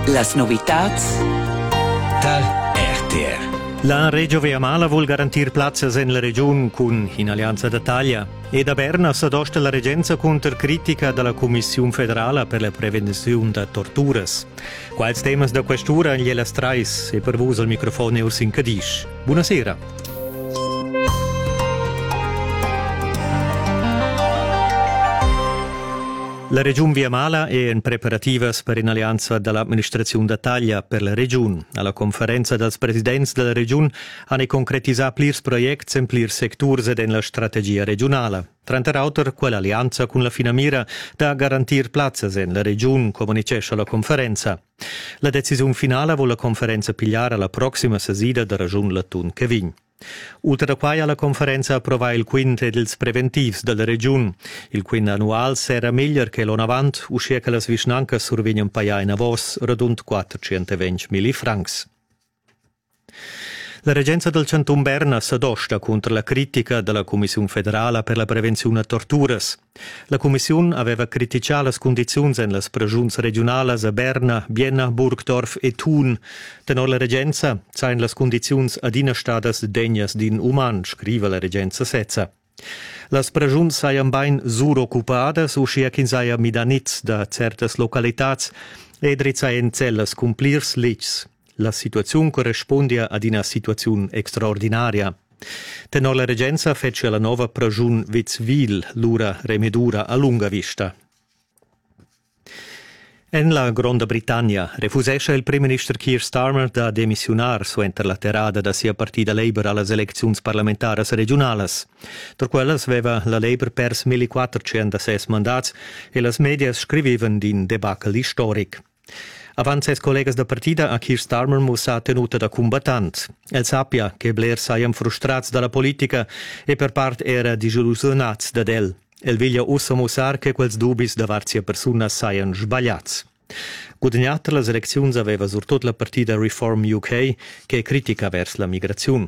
Las novitats da RTR. La Reggio Viamala vuol garantir plazzas en la region cun in Alianza d'Italia e da Berna s'adosta la regenza contro critica dalla Commissione federale per la prevenzione da torturas. Quals temas da questura gliela strais e per vos al microfono Ursin Cadish. Buonasera. La Region Viamala è in preparativas per in alianza dall'amministrazione d'Italia per la Region. Alla conferenza dels presidents della Region hanno concretisato plirs projects in plirs sectors ed in la strategia regionale. Trant'altro quell'alleanza con la fina mira da garantir plazzas in la Region, come dicesce la conferenza. La decisione finale vuole la conferenza pigliare alla prossima sesida da Region Latun Cavign. Oltre a quai alla conferenza approvà il quint dels preventivs della region. Il quint annual sarà meglio che l'anno avant, uscì che las visnancas survegnan paia in avos radund 420.000 francs. La regenza del Canton Berna s'adosta contro la critica della Commissione federale per la prevenzione a torturas. La Commissione aveva criticato le condizioni nelle prigioni regionali a Berna, Bienna, Burgdorf e Thun. Tenor la regenza, sain le condizioni adina stadas degnas din uman, scrive la regenza Sezza. Las prigioni saian bain suroccupadas, uscia che saia midanits da certas localitats e drizzaien cellas con plirs ligs. La situazione corrisponde ad una situazione straordinaria. Tenor la regenza fece la nuova prigione Vitzwil l'ura remedura a lunga vista. En la Grande Britannia refusesce il primo ministro Keir Starmer da demissionar suenter la terada da sia partida Labour alle elezioni parlamentari regionali. Per quelles aveva la Labour pers 1406 mandats e las medias scrivevano di un debacle storico. Avanti ses collegas da partida a Keir Starmer musa tenuta da combattant. El sappia che Blair saiam frustrats dalla politica e per part era disillusionats da el. El viglia ussa musar che quels dubis da varzia persona saian sbagliats. Guadagnata las elecziuns aveva surtot la partida Reform UK che critica vers la migrazione.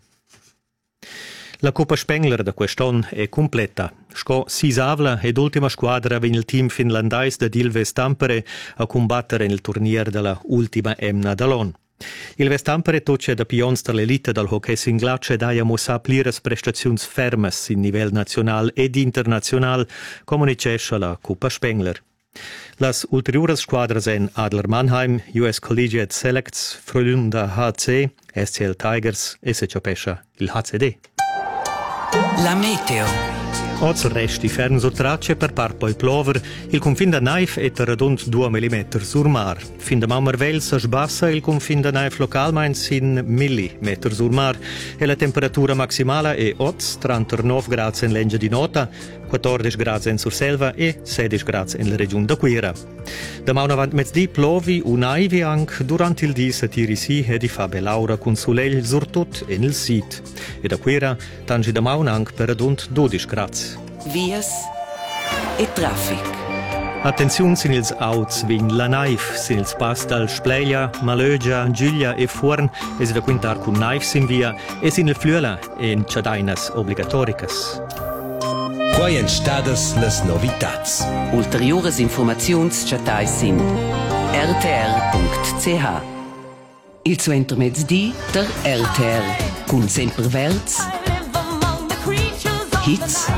La Coppa Spengler da quest'anno è completa. Sco sisavla ed ultima squadra venne il team finlandais da Ilves Tampere a combattere nel turnier della ultima emna dall'on. Ilves Tampere toccia da pions dall'elite dal hockey singlace daia mossa pliras prestazioni fermes in livello nazionale ed internazionale, come dicesce la Coppa Spengler. Las ulteriores squadras en Adler Mannheim, US Collegiate Selects, Frölunda HC, SCL Tigers e se ciapescia il HCD. La meteo. Oggi resti ferm su tracce per par poi plover, il confine da Naif è radund 2 mm sur mar. Fin da Mammervel si sbassa il confine da Naif localmeins in mm sur mar e la temperatura maximale è 39 gradi in Lengia di Nota, 14 gradi in Surselva e 16 gradi in la regione da Quira. Da mauna avant mezzdi plovi un aivi anche durante il dì si tiri si e di fa belaura con soleil surtut in il sit. E da Quira tangi da mauna anche per radund 12 gradi. Vias e traffic. Attenzione sin ils auts vin la Naif, sin ils pass dal Spleia, Malögia, Giulia e Forn e si da quintar con Naif sin via e sin il Flüela e in Ciadainas obligatoricas. Quai en stadas las novitats. Ulteriores informaziuns chatai sin rtr.ch. Il suenter mezzdi der RTR cun sempre verts, hits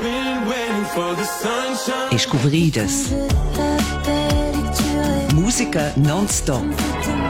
e scuvridas. Musica non-stop.